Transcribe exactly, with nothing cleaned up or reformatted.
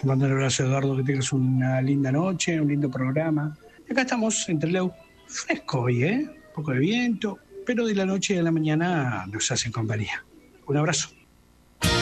Te mando un abrazo, Eduardo, que tengas una linda noche, un lindo programa. Y acá estamos en Trelew, fresco hoy, ¿eh? Un poco de viento, pero de la noche y de la mañana nos hacen compañía. Un abrazo.